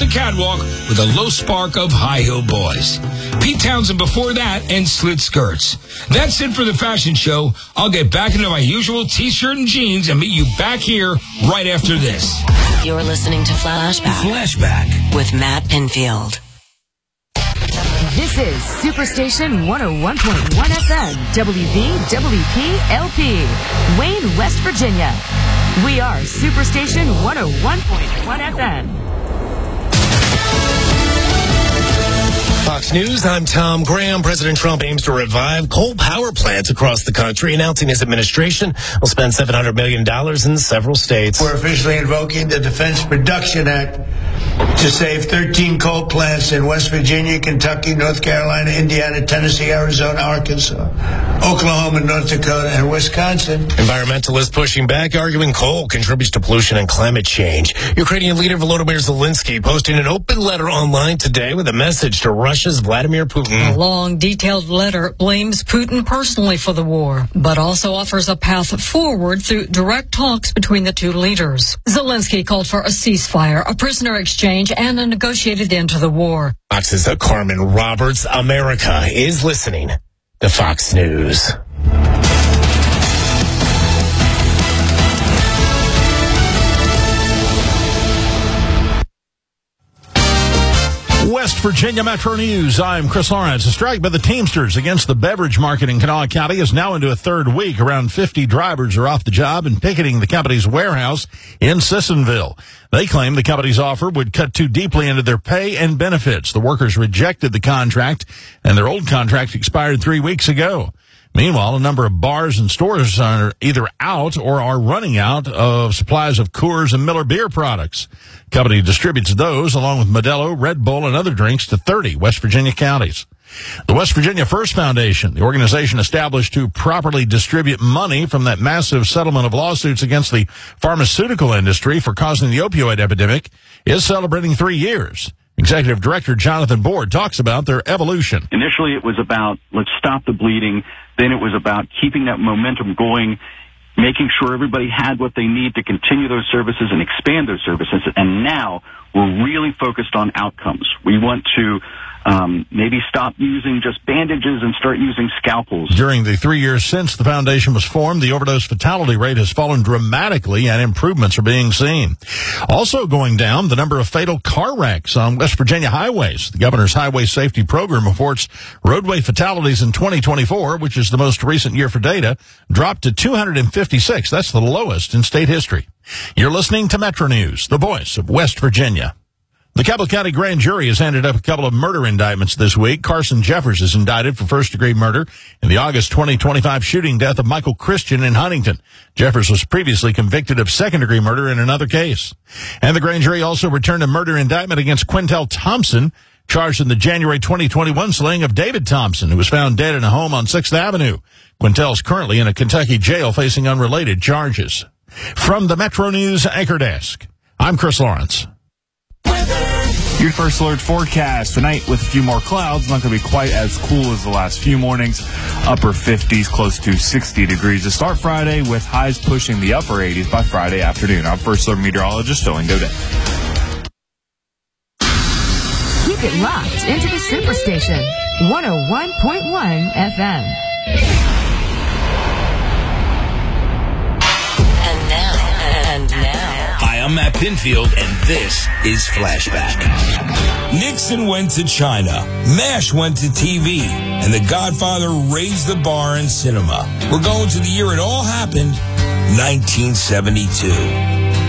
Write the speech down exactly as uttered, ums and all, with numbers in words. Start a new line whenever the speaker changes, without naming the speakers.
catwalk with a low spark of high-heel boys. Pete Townsend before that and slit skirts. That's it for the fashion show. I'll get back into my usual t-shirt and jeans and meet you back here right after this.
You're listening to Flashback.
Flashback.
With Matt Pinfield.
This is Superstation one oh one point one F M, W V W P L P, Wayne, West Virginia. We are Superstation one oh one point one F M.
Fox News, I'm Tom Graham. President Trump aims to revive coal power plants across the country, announcing his administration will spend seven hundred million dollars in several states.
We're officially invoking the Defense Production Act to save thirteen coal plants in West Virginia, Kentucky, North Carolina, Indiana, Tennessee, Arizona, Arkansas, Oklahoma, North Dakota, and Wisconsin.
Environmentalists pushing back, arguing coal contributes to pollution and climate change. Ukrainian leader Volodymyr Zelensky posting an open letter online today with a message to Russia's Vladimir Putin.
A long, detailed letter blames Putin personally for the war, but also offers a path forward through direct talks between the two leaders. Zelensky called for a ceasefire, a prisoner exchange, and a negotiated end to the war.
Fox's Carmen Roberts. America is listening to Fox News.
West Virginia Metro News. I'm Chris Lawrence. A strike by the Teamsters against the beverage market in Kanawha County is now into a third week. Around fifty drivers are off the job and picketing the company's warehouse in Sissonville. They claim the company's offer would cut too deeply into their pay and benefits. The workers rejected the contract, and their old contract expired three weeks ago. Meanwhile, a number of bars and stores are either out or are running out of supplies of Coors and Miller beer products. The company distributes those, along with Modelo, Red Bull, and other drinks, to thirty West Virginia counties. The West Virginia First Foundation, the organization established to properly distribute money from that massive settlement of lawsuits against the pharmaceutical industry for causing the opioid epidemic, is celebrating three years. Executive Director Jonathan Board talks about their evolution.
Initially, it was about, let's stop the bleeding. Then it was about keeping that momentum going, making sure everybody had what they need to continue those services and expand those services. And now we're really focused on outcomes. We want to um, maybe stop using just bandages and start using scalpels.
During the three years since the foundation was formed, the overdose fatality rate has fallen dramatically and improvements are being seen. Also going down, the number of fatal car wrecks on West Virginia highways. The governor's highway safety program reports roadway fatalities in twenty twenty-four, which is the most recent year for data, dropped to two hundred fifty-six. That's the lowest in state history. You're listening to Metro News, the voice of West Virginia. The Cabell County Grand Jury has handed up a couple of murder indictments this week. Carson Jeffers is indicted for first-degree murder in the August twenty twenty-five shooting death of Michael Christian in Huntington. Jeffers was previously convicted of second-degree murder in another case. And the grand jury also returned a murder indictment against Quintel Thompson, charged in the January twenty twenty-one slaying of David Thompson, who was found dead in a home on sixth Avenue. Quintel's currently in a Kentucky jail facing unrelated charges. From the Metro News Anchor Desk, I'm Chris Lawrence.
Your first alert forecast tonight with a few more clouds. Not going to be quite as cool as the last few mornings. Upper fifties, close to sixty degrees to start Friday, with highs pushing the upper eighties by Friday afternoon. I'm first alert meteorologist Owen Dodet.
Keep it locked into the Superstation one oh one point one F M.
And now, and now.
Hi, I'm Matt Pinfield, and this is Flashback. Nixon went to China, MASH went to T V, and The Godfather raised the bar in cinema. We're going to the year it all happened, nineteen seventy-two.